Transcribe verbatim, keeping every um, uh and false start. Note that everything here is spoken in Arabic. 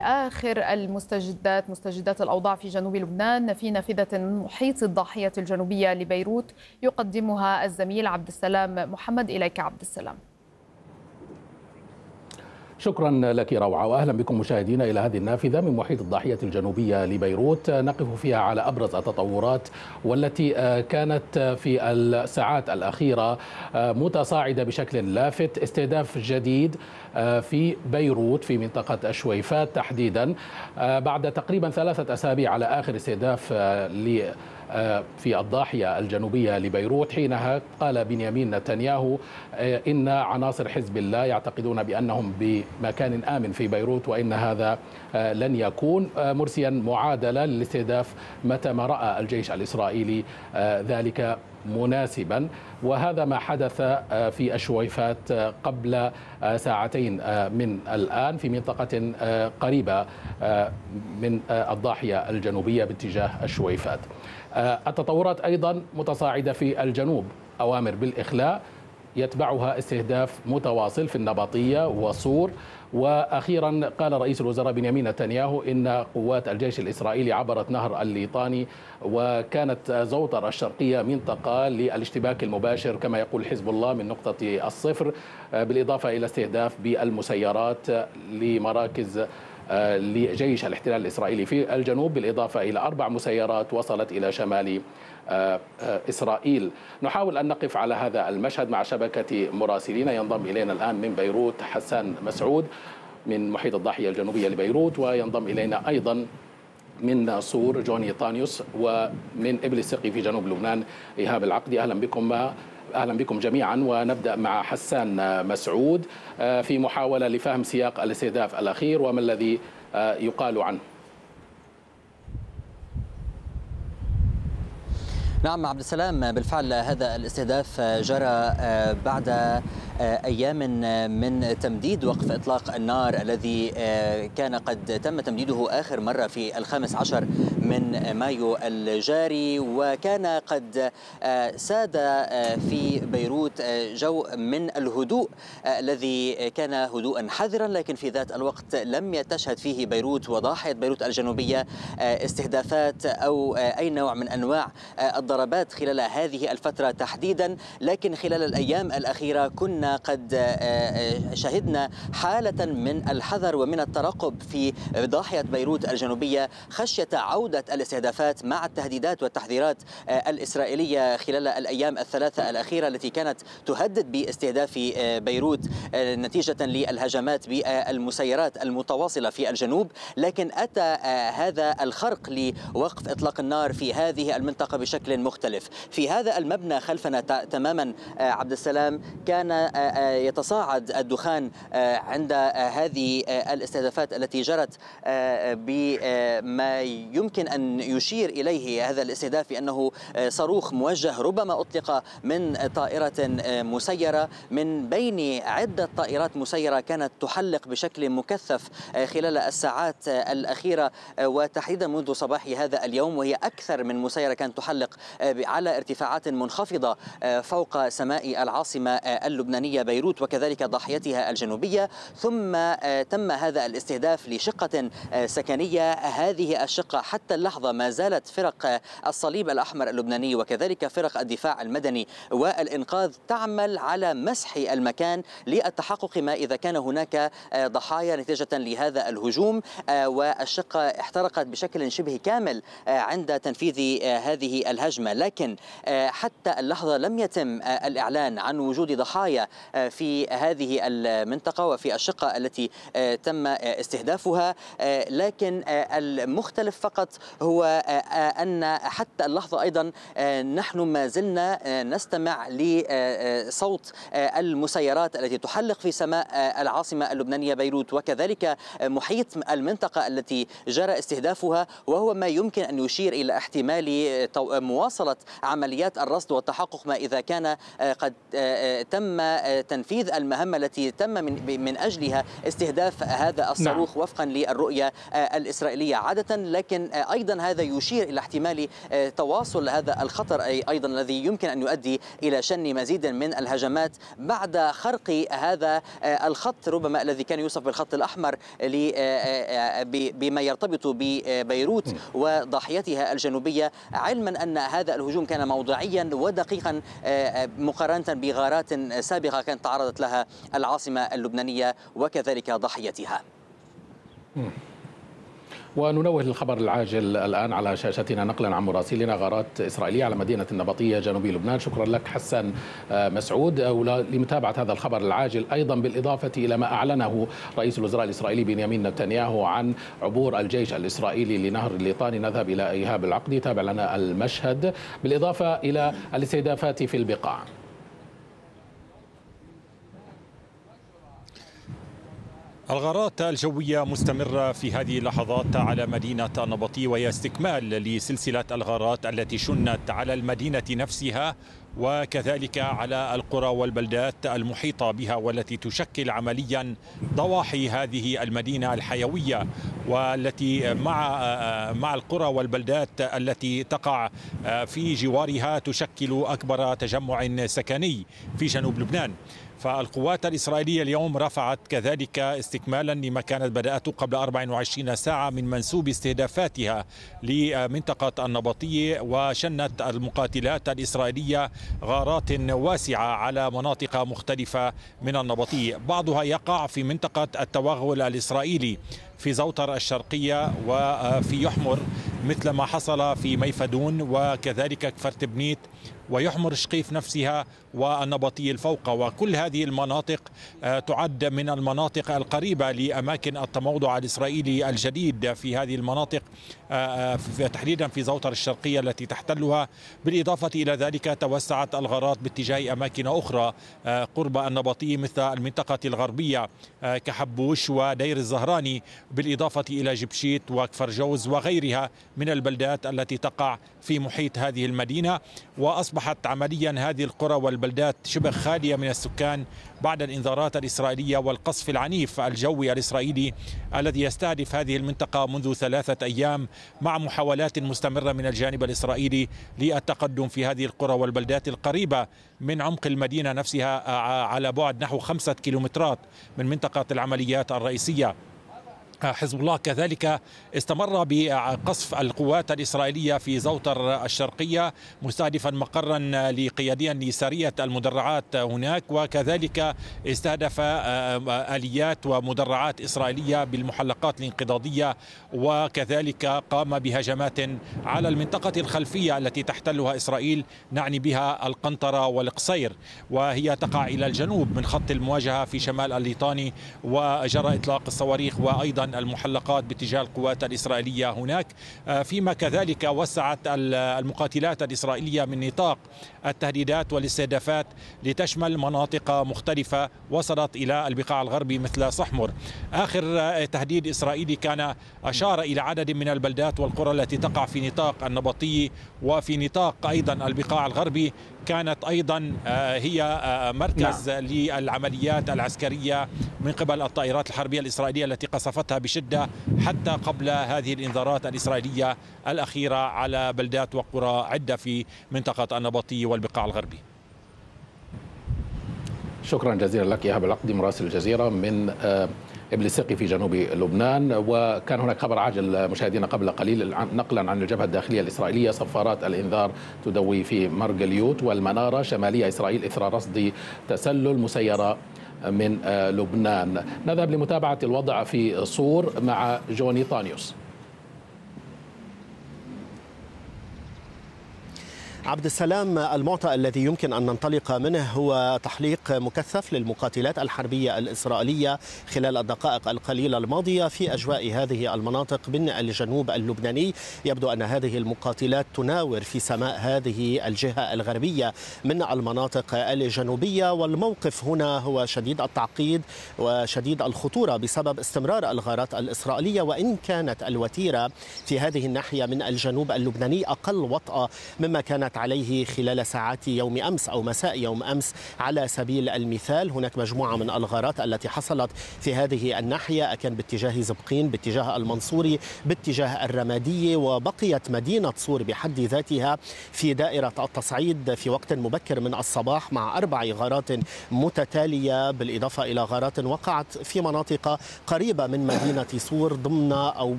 آخر المستجدات مستجدات الأوضاع في جنوب لبنان في نافذة من محيط الضاحية الجنوبية لبيروت يقدمها الزميل عبد السلام محمد. إليك عبد السلام. شكرا لك روعة، وأهلا بكم مشاهدينا إلى هذه النافذة من محيط الضاحية الجنوبية لبيروت، نقف فيها على أبرز التطورات والتي كانت في الساعات الأخيرة متصاعدة بشكل لافت. استهداف جديد في بيروت في منطقة الشويفات تحديدا بعد تقريبا ثلاثة أسابيع على آخر استهداف ل في الضاحية الجنوبية لبيروت. حينها قال بنيامين نتنياهو إن عناصر حزب الله يعتقدون بأنهم بمكان آمن في بيروت، وإن هذا لن يكون، مرسيا معادلة للاستهداف متى ما رأى الجيش الإسرائيلي ذلك مناسبا. وهذا ما حدث في الشويفات قبل ساعتين من الآن في منطقة قريبة من الضاحية الجنوبية باتجاه الشويفات. التطورات أيضا متصاعدة في الجنوب، أوامر بالإخلاء يتبعها استهداف متواصل في النبطية وصور. وأخيرا قال رئيس الوزراء بنيامين نتنياهو إن قوات الجيش الإسرائيلي عبرت نهر الليطاني، وكانت زوطر الشرقية منطقة للاشتباك المباشر كما يقول حزب الله من نقطة الصفر، بالإضافة إلى استهداف بالمسيرات لمراكز لجيش الاحتلال الإسرائيلي في الجنوب، بالإضافة إلى أربع مسيرات وصلت إلى شمال إسرائيل. نحاول أن نقف على هذا المشهد مع شبكة مراسلين. ينضم إلينا الآن من بيروت حسان مسعود من محيط الضاحية الجنوبية لبيروت، وينضم إلينا أيضا من صور جوني طانيوس، ومن إبل السقي في جنوب لبنان إيهاب العقدي. أهلا بكم أهلا بكم جميعا. ونبدأ مع حسان مسعود في محاولة لفهم سياق الاستهداف الأخير وما الذي يقال عنه. نعم عبد السلام، بالفعل هذا الاستهداف جرى بعد أيام من تمديد وقف إطلاق النار الذي كان قد تم تمديده آخر مرة في الخامس عشر من مايو الجاري، وكان قد ساد في بيروت جو من الهدوء الذي كان هدوءا حذرا، لكن في ذات الوقت لم تشهد فيه بيروت وضاحية بيروت الجنوبية استهدافات أو أي نوع من أنواع الضربات خلال هذه الفترة تحديدا. لكن خلال الأيام الأخيرة كنا قد شهدنا حالة من الحذر ومن الترقب في ضاحية بيروت الجنوبية خشية عودة الاستهدافات مع التهديدات والتحذيرات الإسرائيلية خلال الأيام الثلاثة الأخيرة التي كانت تهدد باستهداف بيروت نتيجة للهجمات بالمسيرات المتواصلة في الجنوب. لكن أتى هذا الخرق لوقف إطلاق النار في هذه المنطقة بشكل مختلف. في هذا المبنى خلفنا تماما عبد السلام كان يتصاعد الدخان عند هذه الاستهدافات التي جرت بما يمكن أن يشير إليه هذا الاستهداف بأنه صاروخ موجه ربما أطلق من طائرة مسيرة من بين عدة طائرات مسيرة كانت تحلق بشكل مكثف خلال الساعات الأخيرة، وتحديدا منذ صباح هذا اليوم، وهي أكثر من مسيرة كانت تحلق على ارتفاعات منخفضة فوق سماء العاصمة اللبنانية بيروت وكذلك ضاحيتها الجنوبية. ثم تم هذا الاستهداف لشقة سكنية. هذه الشقة حتى اللحظة ما زالت فرق الصليب الأحمر اللبناني وكذلك فرق الدفاع المدني والإنقاذ تعمل على مسح المكان للتحقق ما إذا كان هناك ضحايا نتيجة لهذا الهجوم. والشقة احترقت بشكل شبه كامل عند تنفيذ هذه الهجمة، لكن حتى اللحظة لم يتم الإعلان عن وجود ضحايا في هذه المنطقة وفي الشقة التي تم استهدافها. لكن المختلف فقط هو أن حتى اللحظة أيضا نحن ما زلنا نستمع لصوت المسيرات التي تحلق في سماء العاصمة اللبنانية بيروت وكذلك محيط المنطقة التي جرى استهدافها، وهو ما يمكن أن يشير إلى احتمال مواصلة واصلت عمليات الرصد والتحقق ما إذا كان قد تم تنفيذ المهمة التي تم من من أجلها استهداف هذا الصاروخ نعم. وفقا للرؤية الإسرائيلية عادة، لكن أيضا هذا يشير إلى احتمال تواصل هذا الخطر أيضا الذي يمكن أن يؤدي إلى شن مزيد من الهجمات بعد خرق هذا الخط ربما الذي كان يوصف بالخط الأحمر بما يرتبط ببيروت وضاحيتها الجنوبية، علما أن هذا الهجوم كان موضوعيا ودقيقا مقارنة بغارات سابقة كانت تعرضت لها العاصمة اللبنانية وكذلك ضحيتها. وننوه للخبر العاجل الآن على شاشتنا نقلا عن مراسلنا غارات إسرائيلية على مدينة النبطية جنوبي لبنان. شكرا لك حسن مسعود لمتابعة هذا الخبر العاجل، أيضا بالإضافة إلى ما أعلنه رئيس الوزراء الإسرائيلي بنيامين نتنياهو عن عبور الجيش الإسرائيلي لنهر الليطاني. نذهب إلى إيهاب العقدي تابع لنا المشهد، بالإضافة إلى الاستهدافات في البقاع. الغارات الجوية مستمرة في هذه اللحظات على مدينة النبطي، وهي استكمال لسلسلة الغارات التي شنت على المدينة نفسها وكذلك على القرى والبلدات المحيطة بها، والتي تشكل عمليا ضواحي هذه المدينة الحيوية، والتي مع مع القرى والبلدات التي تقع في جوارها تشكل أكبر تجمع سكني في جنوب لبنان. فالقوات الإسرائيلية اليوم رفعت كذلك استكمالا لما كانت بدأته قبل أربع وعشرين ساعة من منسوب استهدافاتها لمنطقة النبطية، وشنت المقاتلات الإسرائيلية غارات واسعة على مناطق مختلفة من النبطية، بعضها يقع في منطقة التوغل الإسرائيلي في زوطر الشرقية وفي يحمر، مثل ما حصل في ميفدون وكذلك كفر بنيت ويحمر شقيف نفسها والنبطي الفوق. وكل هذه المناطق تعد من المناطق القريبة لأماكن التموضع الإسرائيلي الجديد في هذه المناطق، تحديدا في زوطر الشرقية التي تحتلها. بالإضافة إلى ذلك توسعت الغارات باتجاه أماكن أخرى قرب النبطي مثل المنطقة الغربية كحبوش ودير الزهراني، بالإضافة إلى جبشيت وكفر جوز وغيرها من البلدات التي تقع في محيط هذه المدينة. وأصبحت عمليا هذه القرى والبلدات شبه خالية من السكان بعد الإنذارات الإسرائيلية والقصف العنيف الجوي الإسرائيلي الذي يستهدف هذه المنطقة منذ ثلاثة أيام، مع محاولات مستمرة من الجانب الإسرائيلي للتقدم في هذه القرى والبلدات القريبة من عمق المدينة نفسها على بعد نحو خمسة كيلومترات من منطقة العمليات الرئيسية. حزب الله كذلك استمر بقصف القوات الإسرائيلية في زوطر الشرقية مستهدفا مقرا لقياديا لسارية المدرعات هناك، وكذلك استهدف آليات ومدرعات إسرائيلية بالمحلقات الانقضاضية، وكذلك قام بهجمات على المنطقة الخلفية التي تحتلها إسرائيل، نعني بها القنطرة والقصير، وهي تقع إلى الجنوب من خط المواجهة في شمال الليطاني، وجرى إطلاق الصواريخ وأيضا المحلقات باتجاه القوات الإسرائيلية هناك. فيما كذلك وسعت المقاتلات الإسرائيلية من نطاق التهديدات والاستهدافات لتشمل مناطق مختلفة وصلت إلى البقاع الغربي مثل صحمر. آخر تهديد إسرائيلي كان أشار إلى عدد من البلدات والقرى التي تقع في نطاق النبطي وفي نطاق أيضا البقاع الغربي، كانت أيضا هي مركز نعم. للعمليات العسكرية من قبل الطائرات الحربية الإسرائيلية التي قصفتها بشدة حتى قبل هذه الإنذارات الإسرائيلية الأخيرة على بلدات وقرى عدة في منطقة النبطي والبقاع الغربي. شكرا جزيلا لك إيهاب العقدي مراسل الجزيرة من إبل السقي في جنوب لبنان. وكان هناك خبر عاجل مشاهدينا قبل قليل نقلا عن الجبهة الداخلية الإسرائيلية، صفارات الإنذار تدوي في مرجليوت والمنارة شمالية إسرائيل إثر رصد تسلل مسيرة من لبنان. نذهب لمتابعة الوضع في صور مع جوني طانيوس. عبد السلام، المعطى الذي يمكن أن ننطلق منه هو تحليق مكثف للمقاتلات الحربية الإسرائيلية خلال الدقائق القليلة الماضية في أجواء هذه المناطق من الجنوب اللبناني. يبدو أن هذه المقاتلات تناور في سماء هذه الجهة الغربية من المناطق الجنوبية، والموقف هنا هو شديد التعقيد وشديد الخطورة بسبب استمرار الغارات الإسرائيلية، وإن كانت الوتيرة في هذه الناحية من الجنوب اللبناني أقل وطأة مما كانت عليه خلال ساعات يوم أمس أو مساء يوم أمس. على سبيل المثال هناك مجموعة من الغارات التي حصلت في هذه الناحية، كان باتجاه زبقين، باتجاه المنصوري، باتجاه الرمادية، وبقيت مدينة صور بحد ذاتها في دائرة التصعيد في وقت مبكر من الصباح مع أربع غارات متتالية، بالإضافة إلى غارات وقعت في مناطق قريبة من مدينة صور ضمن أو